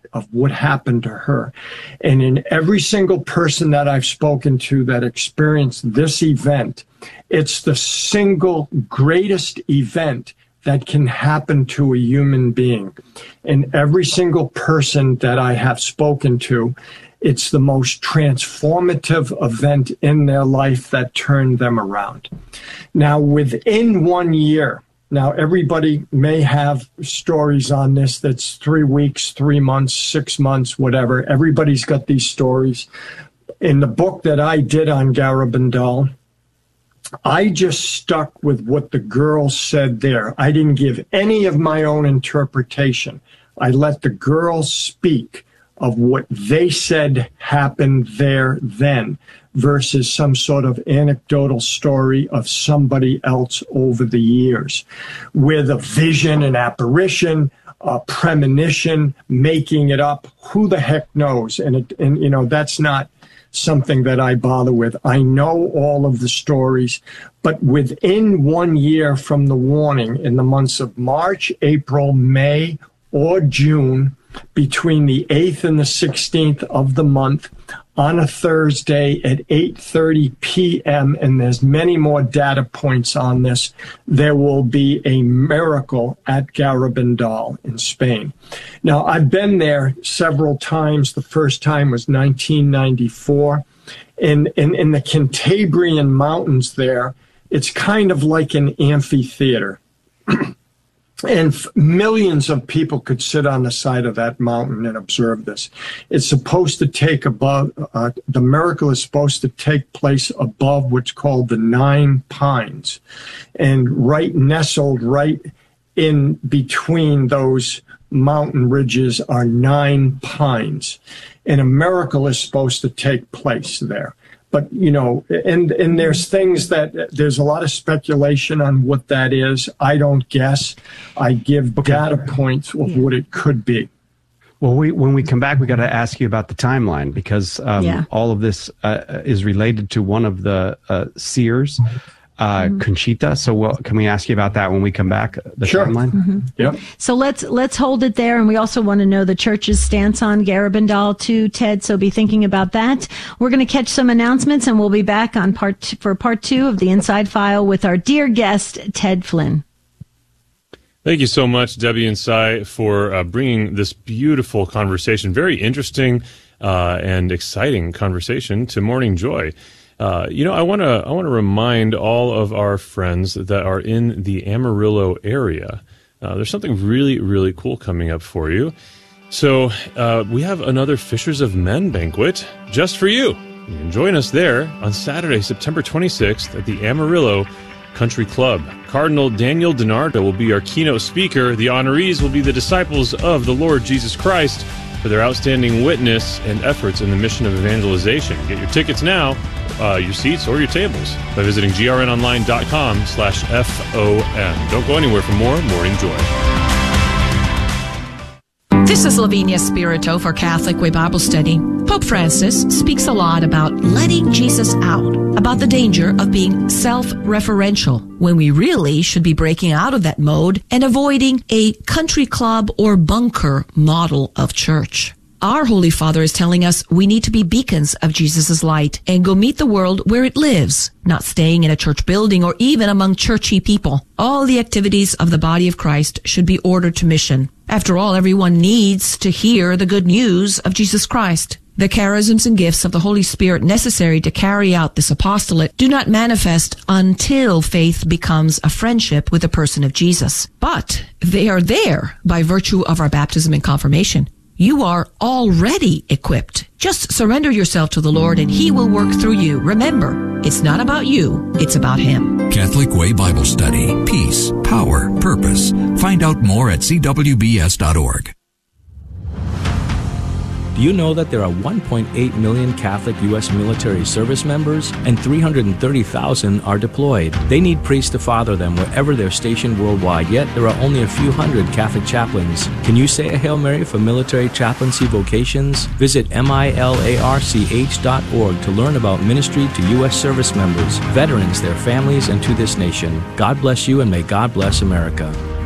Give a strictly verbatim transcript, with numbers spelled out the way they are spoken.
of what happened to her. And in every single person that I've spoken to that experienced this event, it's the single greatest event that can happen to a human being. And every single person that I have spoken to, it's the most transformative event in their life that turned them around. Now, within one year, now everybody may have stories on this that's three weeks, three months, six months, whatever. Everybody's got these stories. In the book that I did on Garabandal, I just stuck with what the girls said there. I didn't give any of my own interpretation. I let the girls speak of what they said happened there then versus some sort of anecdotal story of somebody else over the years with a vision, an apparition, a premonition, making it up. Who the heck knows? And, it, and you know, that's not something that I bother with. I know all of the stories, but within one year from the warning, in the months of March, April, May, or June, between the eighth and the sixteenth of the month, on a Thursday at eight thirty p.m., and there's many more data points on this, there will be a miracle at Garabandal in Spain. Now, I've been there several times. The first time was nineteen ninety-four. In, in, in the Cantabrian Mountains there, it's kind of like an amphitheater. And f- millions of people could sit on the side of that mountain and observe this. It's supposed to take above, uh, the miracle is supposed to take place above what's called the Nine Pines. And right nestled right in between those mountain ridges are nine pines. And a miracle is supposed to take place there. But, you know, and, and there's things that, there's a lot of speculation on what that is. I don't guess. I give data points of what it could be. Well, we, when we come back, we got to ask you about the timeline, because um, yeah. all of this uh, is related to one of the uh, seers, uh, mm-hmm. Conchita. So we'll, can we ask you about that when we come back, the sure. timeline? Mm-hmm. Yep. So let's let's hold it there. And we also want to know the church's stance on Garabandal too, Ted. So be thinking about that. We're going to catch some announcements, and we'll be back on part t- for part two of the Inside File with our dear guest, Ted Flynn. Thank you so much, Debbie and Cy, for uh, bringing this beautiful conversation, very interesting uh, and exciting conversation to Morning Joy. Uh, you know, I want to I want to remind all of our friends that are in the Amarillo area. Uh, there's something really, really cool coming up for you. So uh, we have another Fishers of Men banquet just for you. You can join us there on Saturday, September twenty-sixth at the Amarillo Country Club. Cardinal Daniel DiNardo will be our keynote speaker. The honorees will be the disciples of the Lord Jesus Christ for their outstanding witness and efforts in the mission of evangelization. Get your tickets now, uh, your seats or your tables, by visiting grnonline.com slash FOM. Don't go anywhere for more Morning Joy. This is Lavinia Spirito for Catholic Way Bible Study. Pope Francis speaks a lot about letting Jesus out, about the danger of being self-referential, when we really should be breaking out of that mode and avoiding a country club or bunker model of church. Our Holy Father is telling us we need to be beacons of Jesus' light and go meet the world where it lives, not staying in a church building or even among churchy people. All the activities of the body of Christ should be ordered to mission. After all, everyone needs to hear the good news of Jesus Christ. The charisms and gifts of the Holy Spirit necessary to carry out this apostolate do not manifest until faith becomes a friendship with the person of Jesus. But they are there by virtue of our baptism and confirmation. You are already equipped. Just surrender yourself to the Lord and He will work through you. Remember, it's not about you, it's about Him. Catholic Way Bible Study. Peace, power, purpose. Find out more at c w b s dot org. Do you know that there are one point eight million Catholic U S military service members and three hundred thirty thousand are deployed? They need priests to father them wherever they're stationed worldwide, yet there are only a few hundred Catholic chaplains. Can you say a Hail Mary for military chaplaincy vocations? Visit milarch dot org to learn about ministry to U S service members, veterans, their families, and to this nation. God bless you, and may God bless America.